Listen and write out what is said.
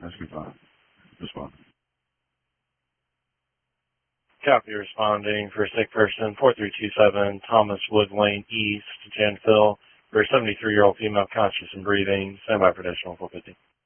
That's be fine. Respond. Copy responding for sick person 4327 Thomas Wood Lane East, Janville, for a 73-year-old female conscious and breathing. Stand by for additional 450.